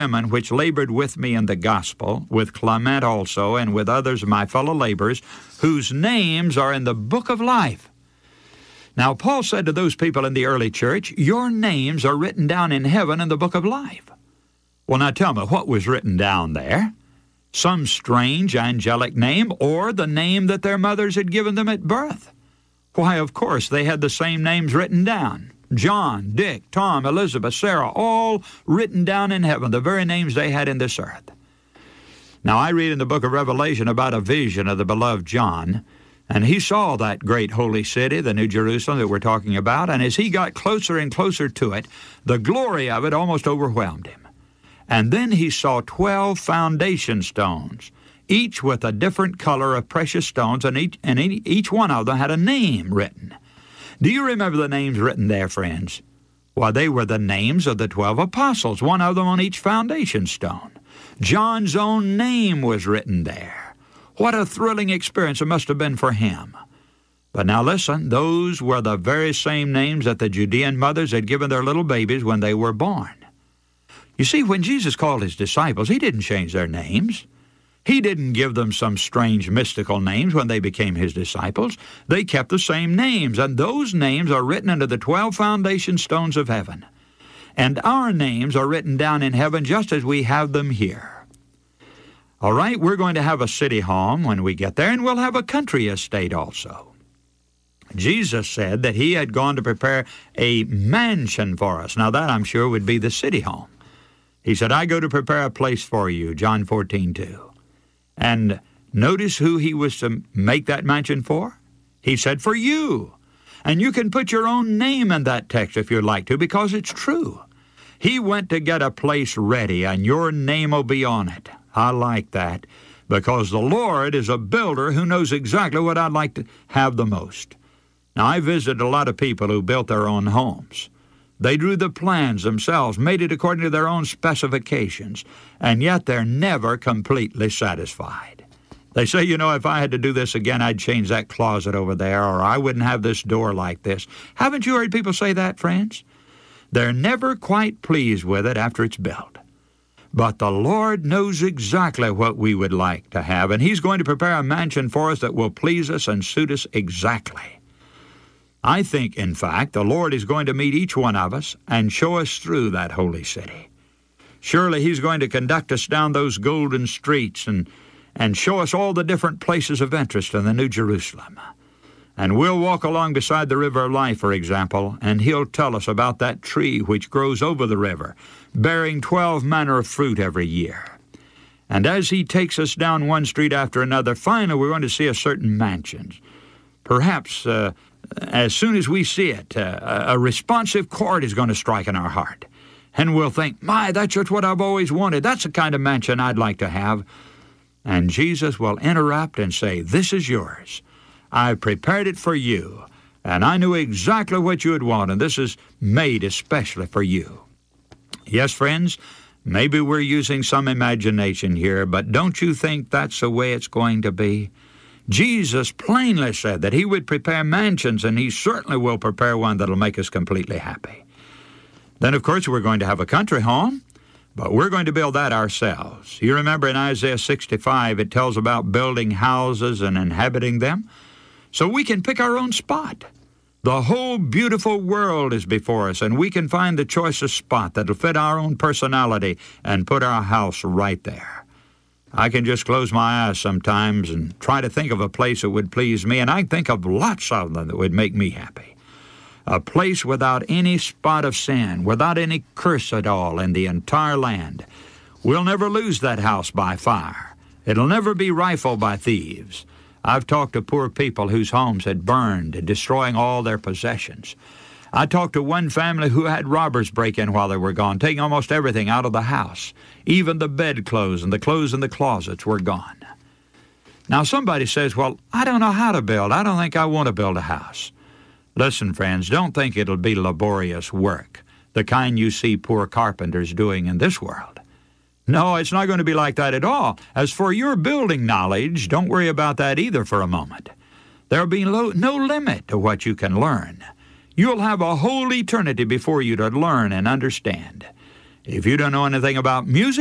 women which labored with me in the gospel, with Clement also, and with others of my fellow laborers, whose names are in the book of life. Now, Paul said to those people in the early church, your names are written down in heaven in the book of life. Well, now tell me, what was written down there? Some strange angelic name, or the name that their mothers had given them at birth? Why, of course, they had the same names written down. John, Dick, Tom, Elizabeth, Sarah, all written down in heaven, the very names they had in this earth. Now, I read in the book of Revelation about a vision of the beloved John, and he saw that great holy city, the New Jerusalem that we're talking about, and as he got closer and closer to it, the glory of it almost overwhelmed him. And then he saw 12 foundation stones, each with a different color of precious stones, and each one of them had a name written. Do you remember the names written there, friends? Why, they were the names of the 12 apostles, one of them on each foundation stone. John's own name was written there. What a thrilling experience it must have been for him. But now listen, those were the very same names that the Judean mothers had given their little babies when they were born. You see, when Jesus called his disciples, he didn't change their names. He didn't give them some strange mystical names when they became his disciples. They kept the same names, and those names are written into the 12 foundation stones of heaven. And our names are written down in heaven just as we have them here. All right, we're going to have a city home when we get there, and we'll have a country estate also. Jesus said that he had gone to prepare a mansion for us. Now that, I'm sure, would be the city home. He said, I go to prepare a place for you, John 14:2. And notice who he was to make that mansion for? He said, for you. And you can put your own name in that text if you'd like to, because it's true. He went to get a place ready, and your name will be on it. I like that, because the Lord is a builder who knows exactly what I'd like to have the most. Now, I visited a lot of people who built their own homes. They drew the plans themselves, made it according to their own specifications, and yet they're never completely satisfied. They say, you know, if I had to do this again, I'd change that closet over there, or I wouldn't have this door like this. Haven't you heard people say that, friends? They're never quite pleased with it after it's built. But the Lord knows exactly what we would like to have, and he's going to prepare a mansion for us that will please us and suit us exactly. I think, in fact, the Lord is going to meet each one of us and show us through that holy city. Surely he's going to conduct us down those golden streets and show us all the different places of interest in the New Jerusalem. And we'll walk along beside the river of life, for example, and he'll tell us about that tree which grows over the river, bearing 12 manner of fruit every year. And as he takes us down one street after another, finally we're going to see a certain mansion. Perhaps as soon as we see it, a responsive chord is going to strike in our heart. And we'll think, my, that's just what I've always wanted. That's the kind of mansion I'd like to have. And Jesus will interrupt and say, this is yours. I've prepared it for you, and I knew exactly what you would want, and this is made especially for you. Yes, friends, maybe we're using some imagination here, but don't you think that's the way it's going to be? Jesus plainly said that he would prepare mansions, and he certainly will prepare one that'll make us completely happy. Then, of course, we're going to have a country home, but we're going to build that ourselves. You remember in Isaiah 65, it tells about building houses and inhabiting them, so we can pick our own spot. The whole beautiful world is before us, and we can find the choicest spot that'll fit our own personality and put our house right there. I can just close my eyes sometimes and try to think of a place that would please me, and I can think of lots of them that would make me happy. A place without any spot of sin, without any curse at all in the entire land. We'll never lose that house by fire. It'll never be rifled by thieves. I've talked to poor people whose homes had burned, destroying all their possessions. I talked to one family who had robbers break in while they were gone, taking almost everything out of the house. Even the bedclothes and the clothes in the closets were gone. Now somebody says, well, I don't know how to build. I don't think I want to build a house. Listen, friends, don't think it'll be laborious work, the kind you see poor carpenters doing in this world. No, it's not going to be like that at all. As for your building knowledge, don't worry about that either for a moment. There'll be no limit to what you can learn. You'll have a whole eternity before you to learn and understand. If you don't know anything about music,